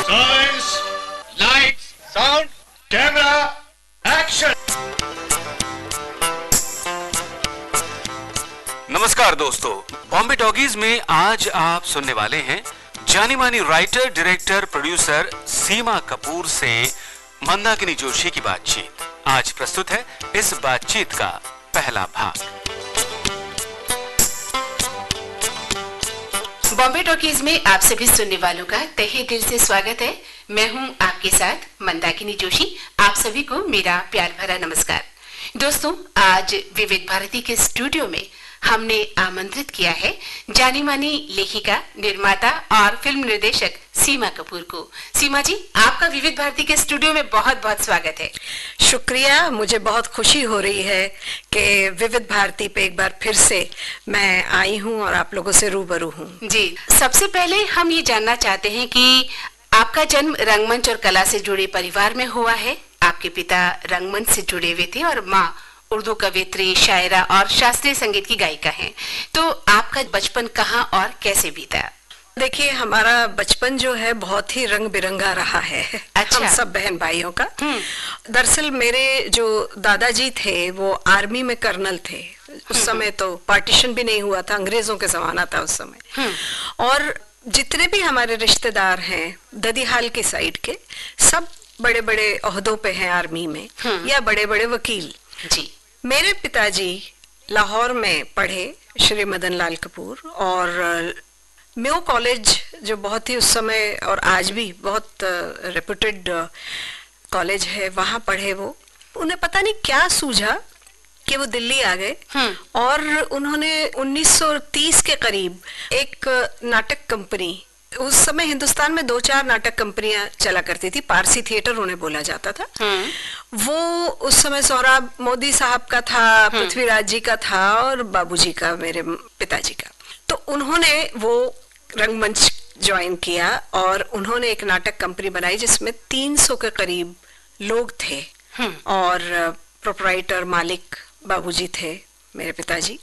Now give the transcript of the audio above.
Silence, lights, sound, camera, action. नमस्कार दोस्तों, Bombay talkies में आज आप सुनने वाले हैं जानी मानी राइटर, डायरेक्टर, प्रोड्यूसर सीमा कपूर से मंदाकिनी जोशी की बातचीत। आज प्रस्तुत है इस बातचीत का पहला भाग। बॉम्बे टॉकीज में आप सभी सुनने वालों का तहे दिल से स्वागत है। मैं हूं आपके साथ मंदाकिनी जोशी। आप सभी को मेरा प्यार भरा नमस्कार। दोस्तों, आज विविध भारती के स्टूडियो में हमने आमंत्रित किया है जानी मानी लेखिका, निर्माता और फिल्म निर्देशक सीमा कपूर को। सीमा जी, आपका विविध भारती के स्टूडियो में बहुत बहुत स्वागत है। शुक्रिया। मुझे बहुत खुशी हो रही है कि विविध भारती पे एक बार फिर से मैं आई हूँ और आप लोगों से रूबरू हूँ। जी, सबसे पहले हम ये जानना चाहते हैं कि आपका जन्म रंगमंच और कला से जुड़े परिवार में हुआ है। आपके पिता रंगमंच से जुड़े हुए थे और माँ उर्दू कवियत्री, शायरा और शास्त्रीय संगीत की गायिका हैं। तो आपका बचपन कहाँ और कैसे बीता? देखिए, हमारा बचपन जो है बहुत ही रंग बिरंगा रहा है। अच्छा। हम सब बहन भाइयों का। दरअसल मेरे जो दादाजी थे वो आर्मी में कर्नल थे। उस समय तो पार्टीशन भी नहीं हुआ था, अंग्रेजों के जमाना था उस समय। और जितने भी हमारे रिश्तेदार हैं ददीहाल की साइड के, सब बड़े बड़े ओहदों पे हैं आर्मी में या बड़े बड़े वकील। जी। मेरे पिताजी लाहौर में पढ़े, श्री मदन लाल कपूर, और म्यो कॉलेज जो बहुत ही उस समय और आज भी बहुत रेपुटेड कॉलेज है, वहाँ पढ़े वो। उन्हें पता नहीं क्या सूझा कि वो दिल्ली आ गए और उन्होंने 1930 के करीब एक नाटक कंपनी, उस समय हिंदुस्तान में 2-4 नाटक कंपनियां चला करती थी, पारसी थिएटर उन्हें बोला जाता था। वो उस समय सोहराब मोदी साहब का था, पृथ्वीराज जी का था और बाबूजी का, मेरे पिताजी का। तो उन्होंने वो रंगमंच ज्वाइन किया और उन्होंने एक नाटक कंपनी बनाई जिसमें 300 के करीब लोग थे और प्रोपराइटर, मालिक बाबूजी थे, मेरे पिताजी।